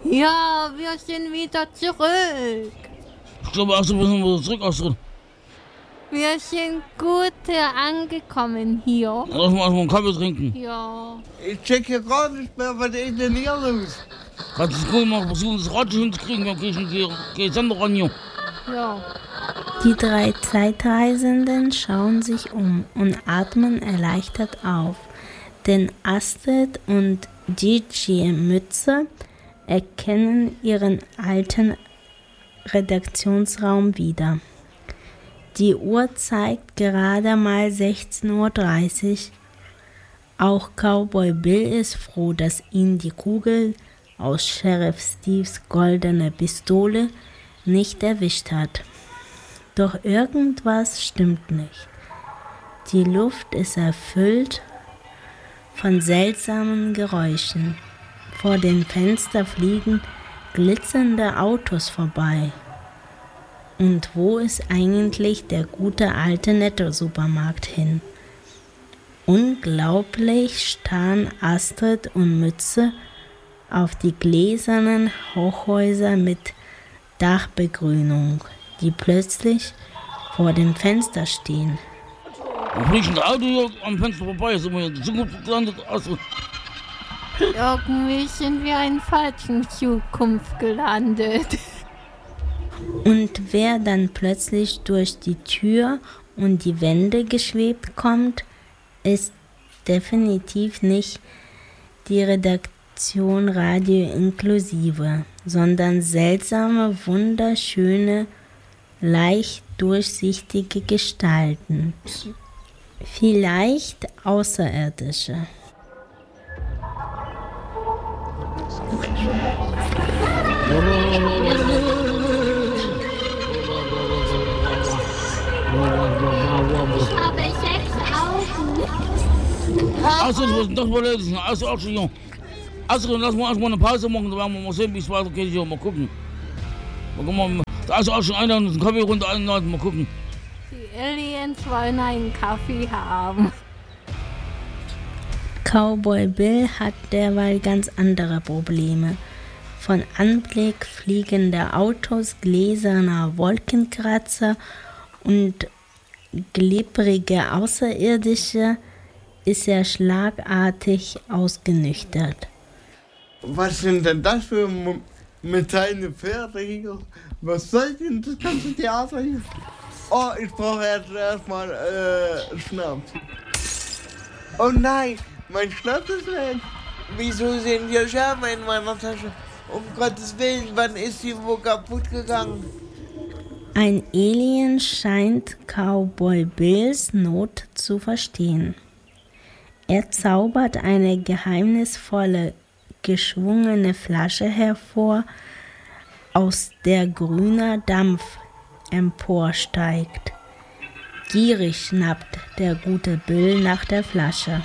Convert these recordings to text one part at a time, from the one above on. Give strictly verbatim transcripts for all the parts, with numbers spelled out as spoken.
Ja, wir sind wieder zurück. Ich glaube, Astrid, wir sind wieder zurück, Astrid. Wir sind gut angekommen hier. Lass mal erstmal einen Kaffee trinken. Ja. Ich check hier gar nicht mehr, was ist denn hier los? Kannst du gut mal versuchen, das Radio hinzukriegen, dann krieg ich Sender ran hier. Ja. Die drei Zeitreisenden schauen sich um und atmen erleichtert auf, denn Astrid und Gigi Mütze erkennen ihren alten Redaktionsraum wieder. Die Uhr zeigt gerade mal sechzehn Uhr dreißig. Auch Cowboy Bill ist froh, dass ihn die Kugel aus Sheriff Steves goldener Pistole nicht erwischt hat. Doch irgendwas stimmt nicht. Die Luft ist erfüllt von seltsamen Geräuschen. Vor den Fenstern fliegen glitzernde Autos vorbei. Und wo ist eigentlich der gute alte Netto-Supermarkt hin? Unglaublich starren Astrid und Mütze auf die gläsernen Hochhäuser mit Dachbegrünung, die plötzlich vor dem Fenster stehen. Da fliegt ein Auto hier am Fenster vorbei, sind wir in der Zukunft gelandet, Astrid. Irgendwie sind wir in falschen Zukunft gelandet. Und wer dann plötzlich durch die Tür und die Wände geschwebt kommt, ist definitiv nicht die Redaktion Radio Inklusive, sondern seltsame, wunderschöne, leicht durchsichtige Gestalten. Vielleicht Außerirdische. Ich habe sechs Augen. Astrid, was ist denn das für Leute? Astrid, auch schon hier. Astrid, lass mal erstmal eine Pause machen, dann werden wir mal sehen, wie es weitergeht hier. Mal gucken. Mal gucken, da ist auch schon einer, einen Kaffee runter einladen, mal gucken. Die Aliens wollen einen Kaffee haben. Cowboy Bill hat derweil ganz andere Probleme. Von Anblick fliegender Autos, gläserner Wolkenkratzer und glibbrige Außerirdische ist er schlagartig ausgenüchtert. Was sind denn das für M- Metallene Pferde hier? Was soll denn das ganze Theater hier? Oh, ich brauche jetzt erstmal äh, Schnaps. Oh nein, mein Schnaps ist weg. Wieso sind hier Scherben in meiner Tasche? Um Gottes Willen, wann ist die wo kaputt gegangen? Ein Alien scheint Cowboy Bills Not zu verstehen. Er zaubert eine geheimnisvolle, geschwungene Flasche hervor, aus der grüner Dampf emporsteigt. Gierig schnappt der gute Bill nach der Flasche.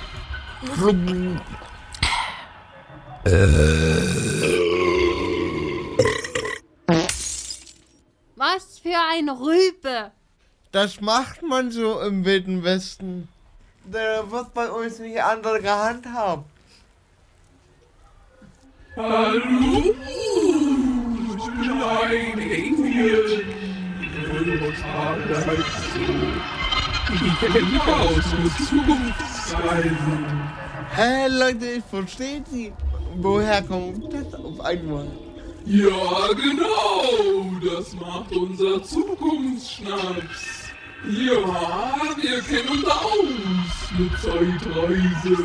Was für eine Rübe. Das macht man so im Wilden Westen. Der wird bei uns nicht andere gehandhabt. Hallo, ich bin ein Alien. Ich kenne aus mit Zukunftsreisen. Hä, Leute, ich verstehe Sie. Woher kommt das auf einmal? Ja, genau, das macht unser Zukunftsschnaps. Ja, wir kennen uns aus mit Zeitreise.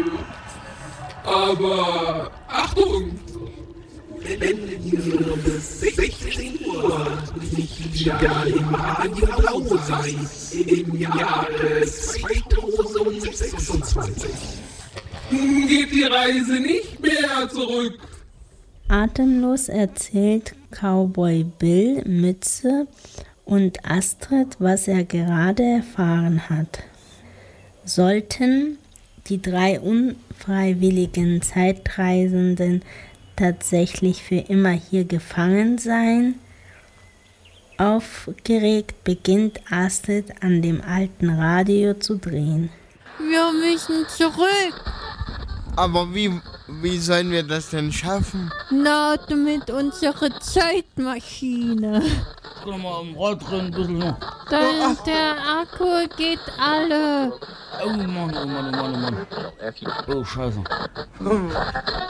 Aber Achtung! Wenn ihr bis sechzehn Uhr nicht wieder im Radio seid, im Jahre zweitausendsechsundzwanzig, geht die Reise nicht mehr zurück. Atemlos erzählt Cowboy Bill, Mütze und Astrid, was er gerade erfahren hat. Sollten die drei unfreiwilligen Zeitreisenden tatsächlich für immer hier gefangen sein? Aufgeregt beginnt Astrid an dem alten Radio zu drehen. Wir müssen zurück. Aber wie, wie sollen wir das denn schaffen? Na, mit unserer Zeitmaschine. Guck doch mal am Rad drin, ein bisschen so. Da, der Akku geht alle. Oh Mann, oh Mann, oh Mann, oh Mann. Oh, scheiße.